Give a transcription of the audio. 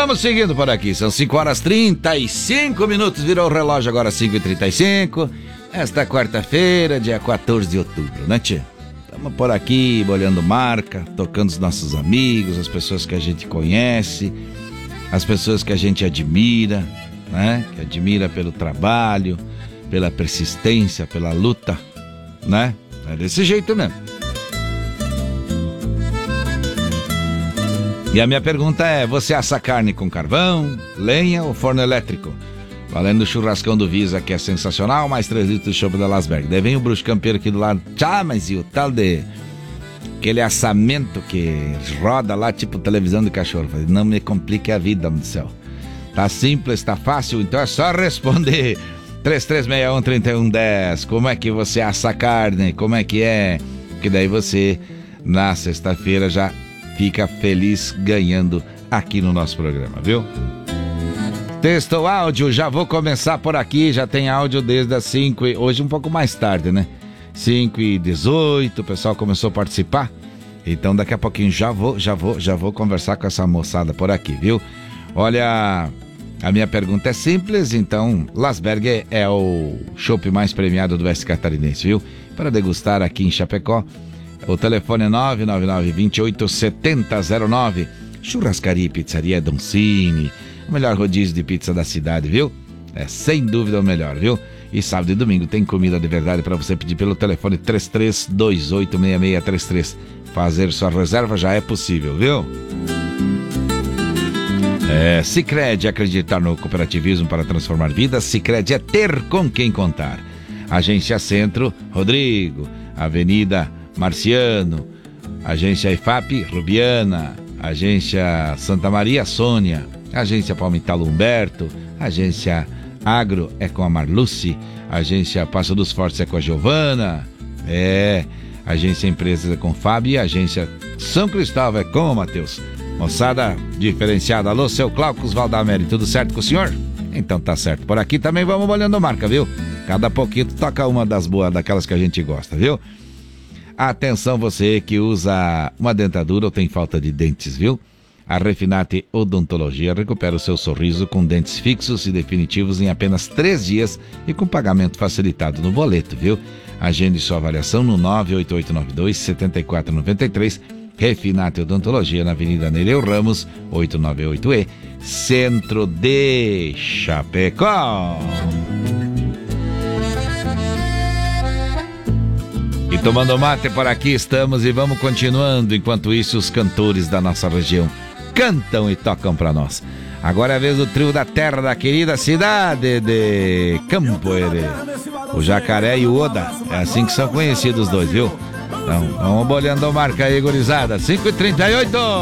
Vamos seguindo por aqui, são 5h35, virou o relógio agora 5h35, esta quarta-feira, dia 14 de outubro, né, tchê? Estamos por aqui, olhando marca, tocando os nossos amigos, as pessoas que a gente conhece, as pessoas que a gente admira, né? Que admira pelo trabalho, pela persistência, pela luta, né? É desse jeito mesmo. E a minha pergunta é, você assa carne com carvão, lenha ou forno elétrico? Valendo o churrascão do Visa, que é sensacional, mais 3 litros de chopp da Lasberg. Daí vem o bruxo campeiro aqui do lado. Tchá, mas e o tal de... aquele assamento que roda lá, tipo televisão de cachorro. Falei, não me complique a vida, meu do céu. Tá simples, tá fácil, então é só responder. 3361-3110. Como é que você assa carne? Como é que é? Que daí você, na sexta-feira, já fica feliz ganhando aqui no nosso programa, viu? Texto ou áudio, já vou começar por aqui. Já tem áudio desde as 5 e... hoje um pouco mais tarde, né? 5h18, o pessoal começou a participar. Então daqui a pouquinho já vou conversar com essa moçada por aqui, viu? Olha, a minha pergunta é simples, então Lasberg é o chopp mais premiado do oeste catarinense, viu? Para degustar aqui em Chapecó, o telefone é 999-287009. Churrascaria e Pizzaria Doncini, o melhor rodízio de pizza da cidade, viu? É sem dúvida o melhor, viu? E sábado e domingo tem comida de verdade para você pedir pelo telefone 33286633. Fazer sua reserva já é possível, viu? Sicredi, acreditar no cooperativismo para transformar vidas. Sicredi é ter com quem contar. Agência Centro, Rodrigo. Avenida Marciano. Agência IFAP, Rubiana. Agência Santa Maria, Sônia. Agência Palmital, Humberto. Agência Agro é com a Marluce. Agência Passo dos Fortes é com a Giovana. Agência Empresas é com o Fábio. E agência São Cristóvão é com o Matheus. Moçada diferenciada. Alô, seu Glaucus Valdamere, tudo certo com o senhor? Então tá certo. Por aqui também vamos olhando marca, viu? Cada pouquinho toca uma das boas, daquelas que a gente gosta, viu? Atenção você que usa uma dentadura ou tem falta de dentes, viu? A Refinate Odontologia recupera o seu sorriso com dentes fixos e definitivos em apenas 3 dias e com pagamento facilitado no boleto, viu? Agende sua avaliação no 98892-7493. Refinate Odontologia na Avenida Nereu Ramos, 898E, Centro de Chapecó. E tomando mate por aqui estamos e vamos continuando. Enquanto isso, os cantores da nossa região cantam e tocam pra nós. Agora é a vez do trio da terra da querida cidade de Campoere. O Jacaré e o Oda. É assim que são conhecidos os dois, viu? Então, vamos olhando a marca aí, gurizada. 5h38.